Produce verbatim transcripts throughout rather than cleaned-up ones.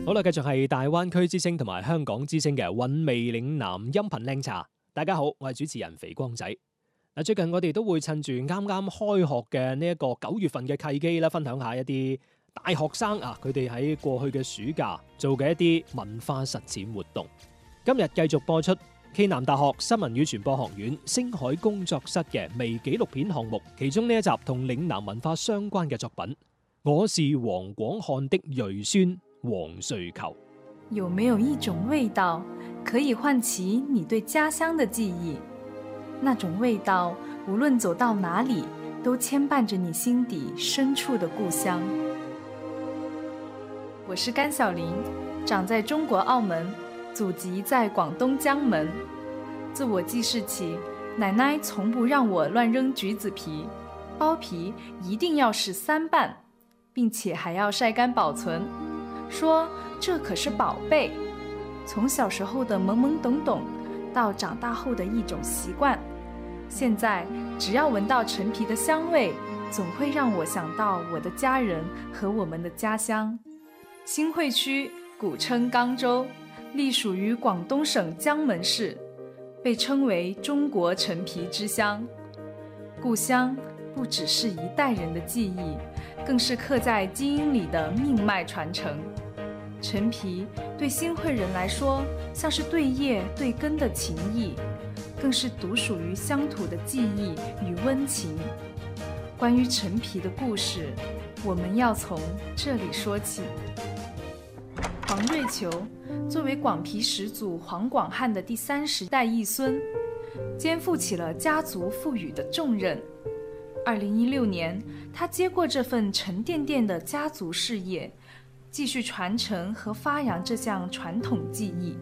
好啦，繼續係大灣區之聲同埋香港之聲嘅韻味嶺南音頻靚茶。大家好，我係主持人肥光仔。嗱，最近我哋都會趁住啱啱開學嘅呢一個九月份嘅契機啦，分享下一啲大學生啊，佢哋喺過去嘅暑假做嘅一啲文化實踐活動。今日繼續播出暨南大學新聞與傳播學院星海工作室嘅微紀錄片項目，其中呢一集同嶺南文化相關嘅作品，我是黃廣漢的裔孫黃瑞求。 有沒有一種味道可以喚起你對家鄉的記憶？那種味道無論走到哪裡都牽絆着你心底深處的故鄉。我是甘曉玲，長在中國澳門，祖籍在廣東江門。自我記事起，奶奶從不讓我亂扔橘子皮，剝皮一定要是三瓣，並且還要曬乾保存，說這可是寶貝。從小時候的懵懵懂懂到長大後的一種習慣，現在只要聞到陳皮的香味，總會讓我想到我的家人和我們的家鄉。新會區古稱岡州，隸屬於廣東省江門市，被稱為中國陳皮之鄉。故鄉不只是一代人的記憶，更是刻在基因裡的命脈傳承。陳皮對新會人來說，像是對葉對根的情誼，更是獨屬於鄉土的記憶與溫情。關於陳皮的故事，我們要從這裡說起。黃瑞求作為廣皮始祖黃廣漢的第三十代裔孫，肩負起了家族賦予的重任。二零一六年，他接過這份沉甸甸的家族事業，繼續傳承和發揚這項傳統技藝。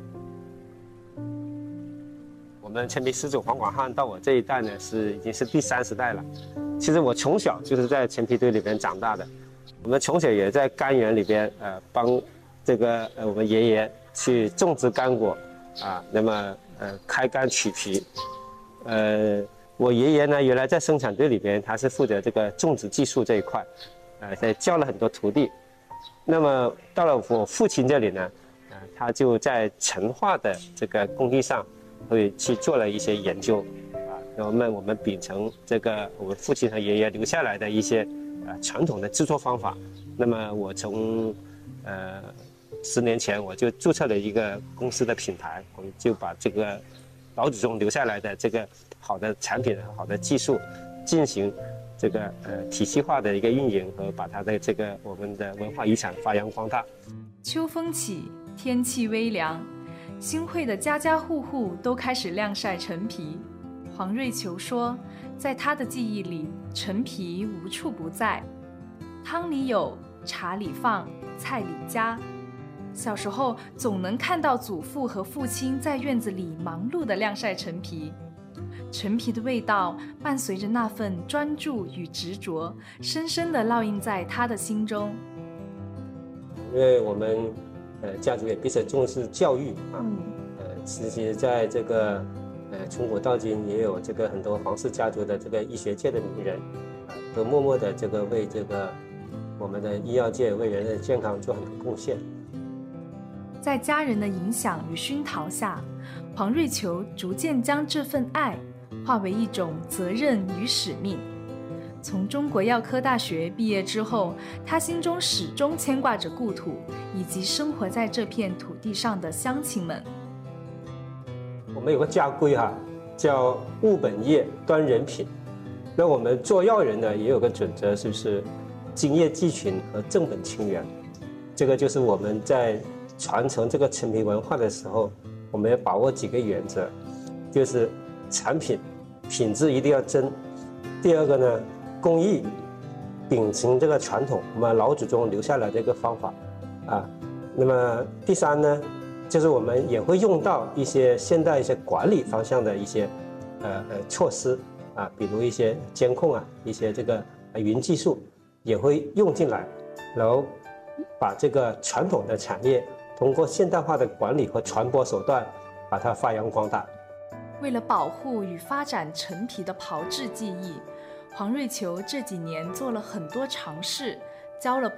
我們陳皮始祖黃廣漢到我這一代呢，是已經是第三十代了。其實我從小就是在陳皮堆裏邊長大的，我們從小也在柑園裏邊，呃，幫這個呃我們爺爺去種植乾果，啊，那麼呃開柑取皮，呃，我爺爺呢原來在生產隊裏邊，他是負責這個種植技術這一塊，呃，在教了很多徒弟。那麼到了我父親這裡呢，呃，他就在陳化的這個工藝上會去做了一些研究，啊，那麼我們秉承這個我們父親和爺爺留下來的一些呃傳統的製作方法。那麼我從呃十年前我就註冊了一個公司的品牌，我們就把這個老祖宗留下來的這個好的產品、好的技術進行這個呃體系化的一個運營，和把它的這個我們的文化遺產發揚光大。 秋風起，天氣微涼，新會的家家戶戶都開始晾曬陳皮。黃瑞求說，在他的記憶裡，陳皮無處不在，湯裡有，茶裡放，菜裡加。小時候總能看到祖父和父親在院子裡忙碌地晾曬陳皮。陳皮的味道伴隨着那份專注與執着，深深地烙印在他的心中。 因為我們呃家族也比較重視教育啊， 嗯、 呃，其實在這個呃從古到今也有這個很多黃氏家族的這個醫學界的名人，啊，都默默地這個為這個我們的醫藥界為人的健康做很多貢獻。 在家人的影響與熏陶下，黃瑞求逐漸將這份愛化為一種責任與使命。從中國藥科大學畢業之後，他心中始終牽掛着故土以及生活在這片土地上的鄉親們。 我們有個家規哈，叫務本業端人品。那我們做藥人呢，也有個準則，是不是精業繼群和正本清源？這個就是我們在傳承這個陳皮文化的時候，我們要把握幾個原則，就是產品品質一定要真。第二個呢，工藝秉承這個傳統，我們老祖宗留下來的一個方法啊。那麼第三呢，就是我們也會用到一些現代一些管理方向的一些呃呃措施啊，比如一些監控啊，一些這個雲技術也會用進來，然後把這個傳統的產業通過現代化的管理和傳播手段，把它發揚光大。 為了保護與發展陳皮的炮製技藝，黃瑞求這幾年做了很多嘗試，教了